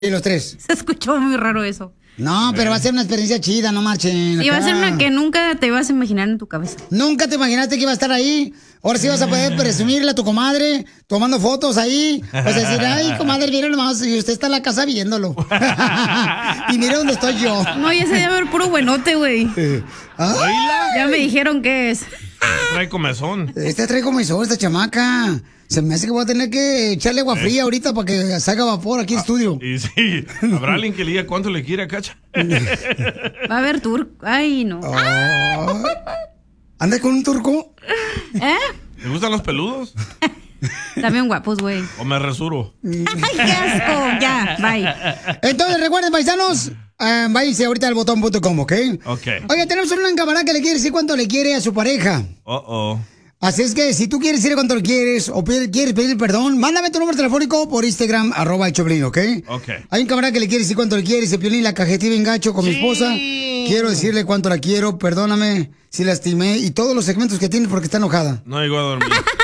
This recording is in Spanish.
Y los tres. Se escuchó muy raro eso. No, pero va a ser una experiencia chida, no marchen. Y va a ser una que nunca te ibas a imaginar en tu cabeza. Nunca te imaginaste que iba a estar ahí. Ahora sí vas a poder presumirle a tu comadre, tomando fotos ahí. Vas a decir, ay, comadre, mira nomás, y usted está en la casa viéndolo. Y mira dónde estoy yo. No, ya se debe ver puro buenote, güey. Ya me dijeron qué es. Trae comezón. Este trae comezón, esta chamaca. Se me hace que voy a tener que echarle agua fría ahorita para que salga vapor aquí en el estudio. Y sí, ¿habrá alguien que le diga cuánto le quiere a Cacha? Va a haber turco. Ay, no. ¿Anda con un turco? ¿Te gustan los peludos? También guapos, güey. ¿O me resuro? ¡Ay, qué asco! Ya, bye. Entonces, recuerden, paisanos, váyanse ahorita al botón.com, ¿ok? Ok. Oye, tenemos una camarada que le quiere decir cuánto le quiere a su pareja. Así es que si tú quieres decir cuánto le quieres o quieres pedir perdón, mándame tu número telefónico por Instagram, @elchoplin, ¿ok? Ok. Hay un camarada que le quiere decir cuánto le quiere, dice, Piolín, la cajetiva en gacho con mi esposa. Quiero decirle cuánto la quiero, perdóname si lastimé y todos los segmentos que tiene porque está enojada. No llegó a dormir.